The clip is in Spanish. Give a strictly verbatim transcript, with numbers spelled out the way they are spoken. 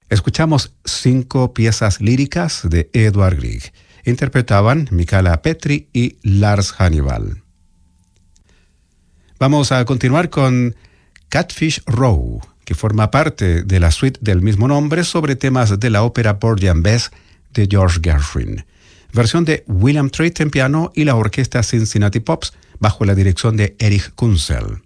Escuchamos cinco piezas líricas de Edvard Grieg. Interpretaban Michala Petri y Lars Hannibal. Vamos a continuar con Catfish Row, que forma parte de la suite del mismo nombre sobre temas de la ópera Porgy and Bess de George Gershwin. Versión de William Treat en piano y la orquesta Cincinnati Pops bajo la dirección de Erich Kunzel.